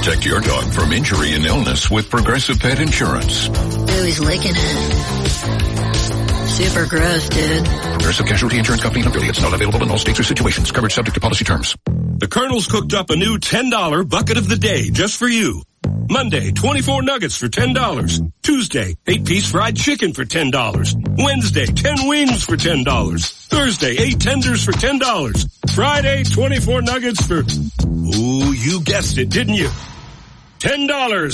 Protect your dog from injury and illness with Progressive Pet Insurance. Ooh, he's licking it. Super gross, dude. Progressive Casualty Insurance Company and affiliates. Not available in all states or situations. Coverage subject to policy terms. The Colonel's cooked up a new $10 bucket of the day just for you. Monday, 24 nuggets for $10. Tuesday, 8-piece fried chicken for $10. Wednesday, 10 wings for $10. Thursday, 8 tenders for $10. Friday, 24 nuggets for, ooh, you guessed it, didn't you? $10.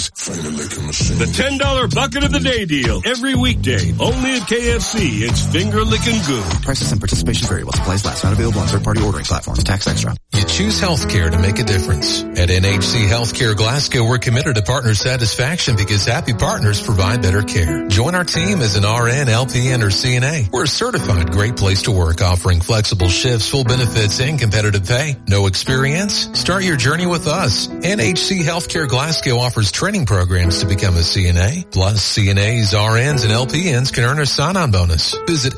The $10 bucket of the day deal. Every weekday. Only at KFC. It's finger licking good. Prices and participation vary while supplies last. Not available on third-party ordering platforms. Tax extra. You choose healthcare to make a difference. At NHC Healthcare Glasgow, we're committed to partner satisfaction because happy partners provide better care. Join our team as an RN, LPN, or CNA. We're a certified great place to work, offering flexible shifts, full benefits, and competitive pay. No experience? Start your journey with us. NHC Healthcare Glasgow offers training programs to become a CNA. Plus, CNAs, RNs, and LPNs can earn a sign-on bonus. Visit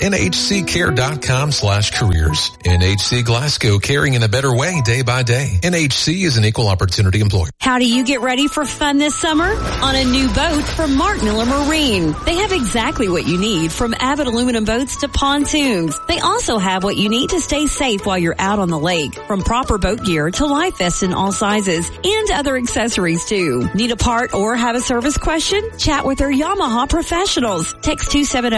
nhccare.com/careers. NHC Glasgow, caring in a better way day by day. NHC is an equal opportunity employer. How do you get ready for fun this summer? On a new boat from Mark Miller Marine. They have exactly what you need, from Avid aluminum boats to pontoons. They also have what you need to stay safe while you're out on the lake, from proper boat gear to life vests in all sizes and other accessories too. Need a part or have a service question? Chat with their Yamaha professionals. Text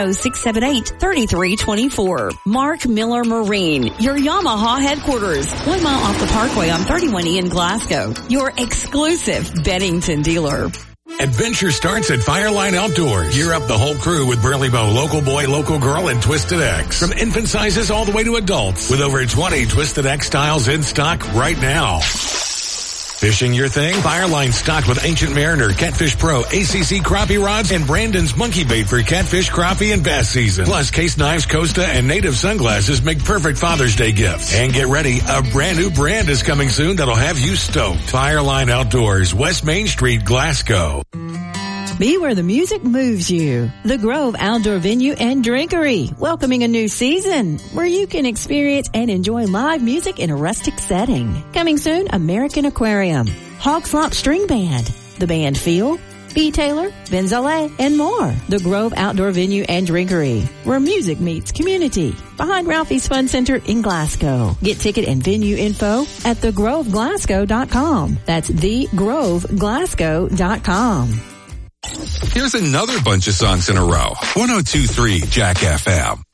270-678-3324. Mark Miller Marine, your Yamaha headquarters. 1 mile off the Parkway on 31E in Glasgow. Your exclusive Bennington dealer. Adventure starts at Fireline Outdoors. Gear up the whole crew with Burley Bow, Local Boy, Local Girl, and Twisted X. From infant sizes all the way to adults. With over 20 Twisted X styles in stock right now. Fishing your thing? Fireline stocked with Ancient Mariner, Catfish Pro, ACC crappie rods, and Brandon's monkey bait for catfish, crappie, and bass season. Plus, case knives, Costa, and native sunglasses make perfect Father's Day gifts. And get ready, a brand new brand is coming soon that'll have you stoked. Fireline Outdoors, West Main Street, Glasgow. Be where the music moves you. The Grove Outdoor Venue and Drinkery, welcoming a new season where you can experience and enjoy live music in a rustic setting. Coming soon, American Aquarium, Hog Slop String Band, the band Feel, B. Taylor, Ben Zaleh, and more. The Grove Outdoor Venue and Drinkery, where music meets community. Behind Ralphie's Fun Center in Glasgow. Get ticket and venue info at thegroveglasgow.com. That's thegroveglasgow.com. Here's another bunch of songs in a row. 102.3 Jack FM.